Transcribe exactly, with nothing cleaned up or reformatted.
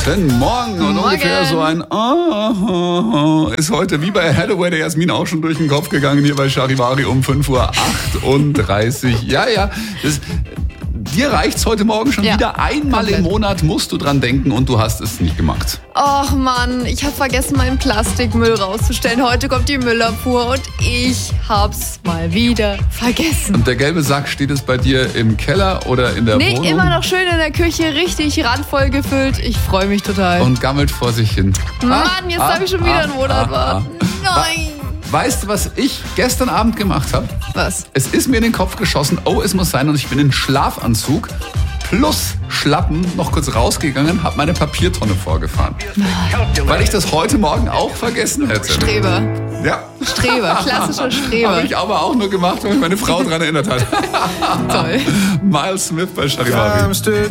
Guten Morgen. Und Morgen. ungefähr so ein Ah ist heute wie bei Hathaway der Jasmin auch schon durch den Kopf gegangen hier bei Charivari um fünf Uhr achtunddreißig. Ja, ja, das... Dir reicht's heute Morgen schon ja, wieder. Einmal komplett. im Monat musst du dran denken und du hast es nicht gemacht. Och Mann, ich habe vergessen, meinen Plastikmüll rauszustellen. Heute kommt die Müllabfuhr und ich hab's mal wieder vergessen. Und der gelbe Sack, steht es bei dir im Keller oder in der Nee, Wohnung? immer noch schön in der Küche, richtig randvoll gefüllt. Ich freue mich total. Und gammelt vor sich hin. Mann, jetzt ah, darf ich schon wieder ah, einen Monat ah, warten. ah. Nein. Weißt du, was ich gestern Abend gemacht habe? Was? Es ist mir in den Kopf geschossen, oh, es muss sein, und ich bin in Schlafanzug plus Schlappen noch kurz rausgegangen, habe meine Papiertonne vorgefahren. Weil ich das heute Morgen auch vergessen hätte. Streber. Ja. Streber, klassischer Streber. Habe ich aber auch nur gemacht, weil mich meine Frau daran erinnert hat. Toll. Miles Smith bei Charivari.